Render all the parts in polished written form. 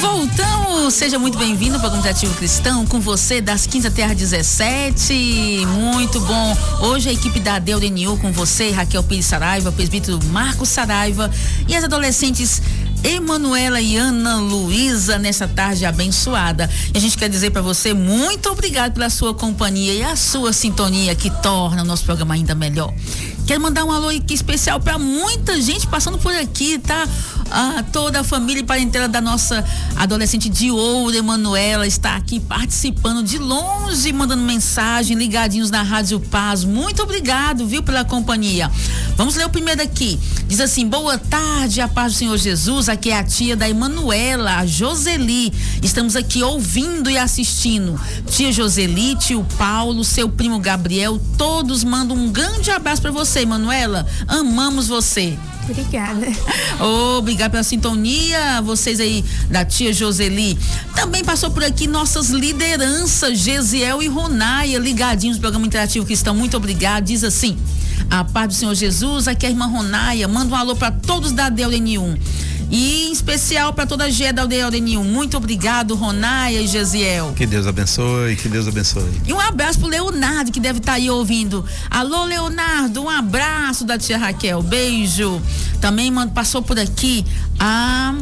Voltamos, seja muito bem-vindo ao programa Interativo Cristão, com você das 15 até às 17. Muito bom. Hoje a equipe da DEL-DNU com você, Raquel Pires Saraiva, o presbítero Marcos Saraiva e as adolescentes Emanuela e Ana Luísa nessa tarde abençoada. E a gente quer dizer para você muito obrigado pela sua companhia e a sua sintonia que torna o nosso programa ainda melhor. Quero mandar um alô aqui especial para muita gente passando por aqui, tá? Toda a família e parentela da nossa adolescente de ouro, Emanuela, está aqui participando de longe, mandando mensagem, ligadinhos na Rádio Paz. Muito obrigado, viu, pela companhia. Vamos ler o primeiro aqui. Diz assim: boa tarde, a paz do Senhor Jesus. Aqui é a tia da Emanuela, a Joseli. Estamos aqui ouvindo e assistindo. Tia Joseli, tio Paulo, seu primo Gabriel, todos mandam um grande abraço para você, Emanuela. Amamos você. Obrigada. Obrigada pela sintonia, vocês aí da tia Joseli. Também passou por aqui nossas lideranças, Gesiel e Ronaia, ligadinhos no programa Interativo Cristão. Muito obrigado. Diz assim: a paz do Senhor Jesus, aqui é a irmã Ronaia, manda um alô para todos da DEL-DNU. E em especial para toda a GE da DEL-DNU. Muito obrigado, Ronaia e Gesiel. Que Deus abençoe, que Deus abençoe. E um abraço pro Leonardo, que deve estar aí ouvindo. Alô, Leonardo, um abraço da tia Raquel, beijo. Também passou por aqui a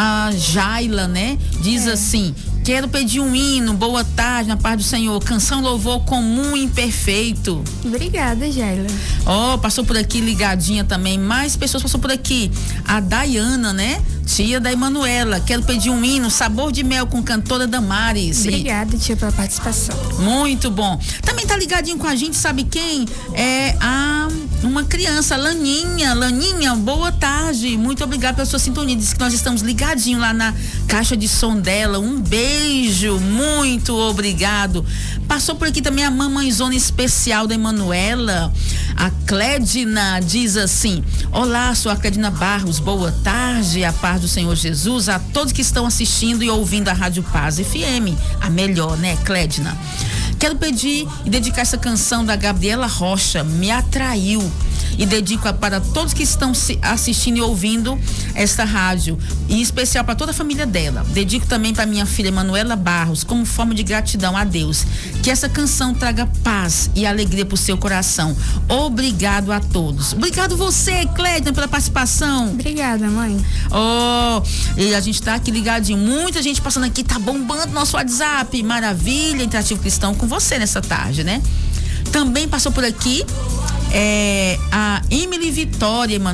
Jaila, né? Diz assim: quero pedir um hino, boa tarde, na paz do Senhor, canção louvor comum e imperfeito. Obrigada, Jaila. Passou por aqui ligadinha também, mais pessoas passou por aqui. A Dayana, né? Tia da Emanuela, quero pedir um hino, Sabor de Mel, com cantora Damares. Obrigada, tia, pela participação. Muito bom. Também tá ligadinho com a gente, sabe quem? É uma criança, Laninha, boa tarde, muito obrigada pela sua sintonia. Diz que nós estamos ligadinho lá na caixa de som dela. Um beijo, muito obrigado. Passou por aqui também a mamãezona especial da Emanuela, a Clédina, diz assim: olá, sou a Clédina Barros, boa tarde, a paz do Senhor Jesus a todos que estão assistindo e ouvindo a Rádio Paz FM, a melhor, né, Clédina? Quero pedir e dedicar essa canção da Gabriela Rocha, Me Atraiu, e dedico para todos que estão assistindo e ouvindo esta rádio, e em especial para toda a família dela. Dedico também para minha filha Emanuela Barros, como forma de gratidão a Deus. Que essa canção traga paz e alegria para o seu coração. Obrigado a todos. Obrigado você, Clédina, pela participação. Obrigada, mãe. E a gente tá aqui ligadinho. Muita gente passando aqui, tá bombando nosso WhatsApp. Maravilha, Interativo Cristão com você nessa tarde, né? Também passou por aqui a Emily Vitória,